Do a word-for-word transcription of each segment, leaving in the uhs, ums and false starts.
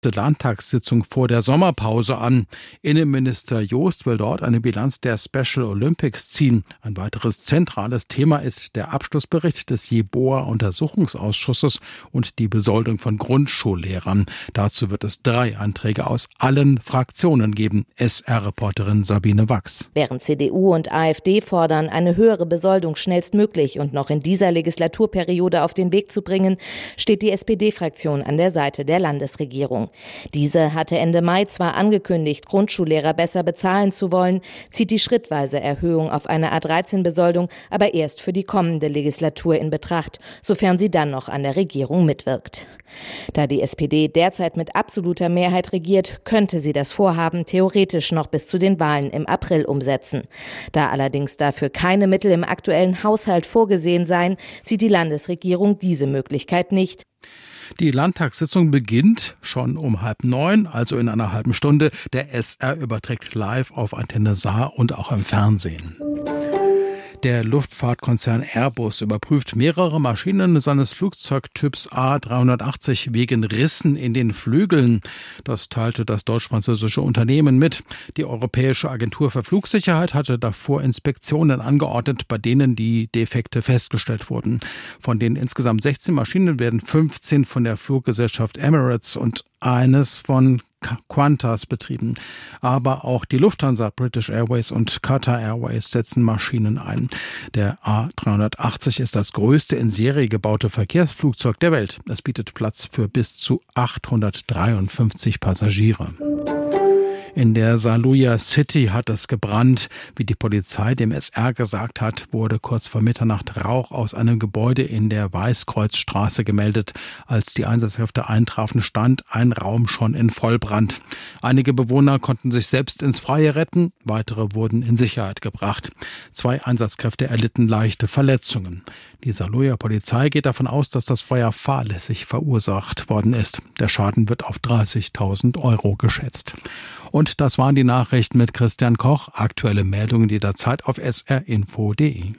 Landtagssitzung vor der Sommerpause an. Innenminister Jost will dort eine Bilanz der Special Olympics ziehen. Ein weiteres zentrales Thema ist der Abschlussbericht des Jeboa-Untersuchungsausschusses und die Besoldung von Grundschullehrern. Dazu wird es drei Anträge aus allen Fraktionen geben. S R-Reporterin Sabine Wachs. Während C D U und A f D fordern, eine höhere Besoldung schnellstmöglich und noch in dieser Legislaturperiode auf den Weg zu bringen, steht die S P D-Fraktion an der Seite der Landesregierung. Diese hatte Ende Mai zwar angekündigt, Grundschullehrer besser bezahlen zu wollen, zieht die schrittweise Erhöhung auf eine A dreizehn-Besoldung aber erst für die kommende Legislatur in Betracht, sofern sie dann noch an der Regierung mitwirkt. Da die S P D derzeit mit absoluter Mehrheit regiert, könnte sie das Vorhaben theoretisch noch bis zu den Wahlen im April umsetzen. Da allerdings dafür keine Mittel im aktuellen Haushalt vorgesehen seien, sieht die Landesregierung diese Möglichkeit nicht. Die Landtagssitzung beginnt schon um halb neun, also in einer halben Stunde. Der S R überträgt live auf Antenne Saar und auch im Fernsehen. Der Luftfahrtkonzern Airbus überprüft mehrere Maschinen seines Flugzeugtyps A dreihundertachtzig wegen Rissen in den Flügeln. Das teilte das deutsch-französische Unternehmen mit. Die Europäische Agentur für Flugsicherheit hatte davor Inspektionen angeordnet, bei denen die Defekte festgestellt wurden. Von den insgesamt sechzehn Maschinen werden fünfzehn von der Fluggesellschaft Emirates und eines von Qantas betrieben. Aber auch die Lufthansa, British Airways und Qatar Airways setzen Maschinen ein. Der A dreihundertachtzig ist das größte in Serie gebaute Verkehrsflugzeug der Welt. Es bietet Platz für bis zu achthundertdreiundfünfzig Passagiere. In der Saarlouier City hat es gebrannt. Wie die Polizei dem S R gesagt hat, wurde kurz vor Mitternacht Rauch aus einem Gebäude in der Weißkreuzstraße gemeldet. Als die Einsatzkräfte eintrafen, stand ein Raum schon in Vollbrand. Einige Bewohner konnten sich selbst ins Freie retten, weitere wurden in Sicherheit gebracht. Zwei Einsatzkräfte erlitten leichte Verletzungen. Die Saarlouier Polizei geht davon aus, dass das Feuer fahrlässig verursacht worden ist. Der Schaden wird auf dreißigtausend Euro geschätzt. Und das waren die Nachrichten mit Christian Koch. Aktuelle Meldungen jederzeit auf s r info punkt d e.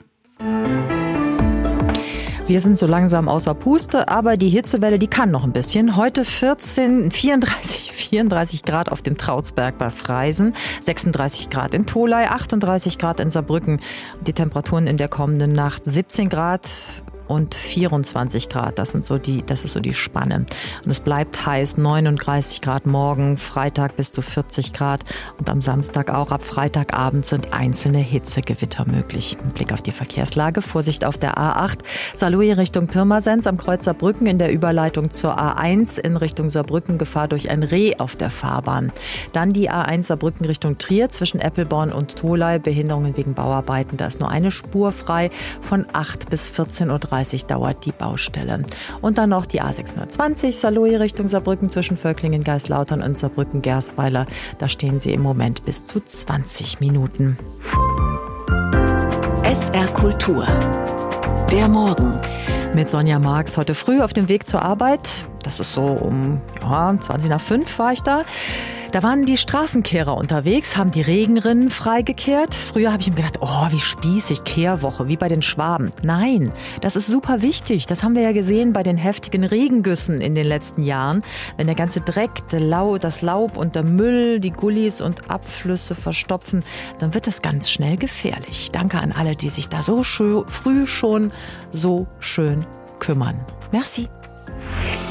Wir sind so langsam außer Puste, aber die Hitzewelle, die kann noch ein bisschen. Heute vierzehn, vierunddreißig, vierunddreißig Grad auf dem Trautsberg bei Freisen, sechsunddreißig Grad in Tholey, achtunddreißig Grad in Saarbrücken. Die Temperaturen in der kommenden Nacht siebzehn Grad und vierundzwanzig Grad. Das sind so die, das ist so die Spanne. Und es bleibt heiß, neununddreißig Grad morgen, Freitag bis zu vierzig Grad und am Samstag auch. Ab Freitagabend sind einzelne Hitzegewitter möglich. Ein Blick auf die Verkehrslage. Vorsicht auf der A acht. Saarlouis Richtung Pirmasens am Kreuz Saarbrücken in der Überleitung zur A eins in Richtung Saarbrücken. Gefahr durch ein Reh auf der Fahrbahn. Dann die A eins Saarbrücken Richtung Trier zwischen Eppelborn und Tholey. Behinderungen wegen Bauarbeiten. Da ist nur eine Spur frei. Von acht bis vierzehn Uhr dreißig dauert die Baustelle. Und dann noch die A sechshundertzwanzig, Saarlouis Richtung Saarbrücken zwischen Völklingen, Geislautern und Saarbrücken-Gersweiler. Da stehen sie im Moment bis zu zwanzig Minuten. S R Kultur. Der Morgen. Mit Sonja Marx heute früh auf dem Weg zur Arbeit. Das ist so um ja, zwanzig nach fünf war ich da. Da waren die Straßenkehrer unterwegs, haben die Regenrinnen freigekehrt. Früher habe ich mir gedacht, oh, wie spießig, Kehrwoche, wie bei den Schwaben. Nein, das ist super wichtig. Das haben wir ja gesehen bei den heftigen Regengüssen in den letzten Jahren. Wenn der ganze Dreck, das Laub und der Müll, die Gullis und Abflüsse verstopfen, dann wird das ganz schnell gefährlich. Danke an alle, die sich da so schön, früh schon so schön kümmern. Merci.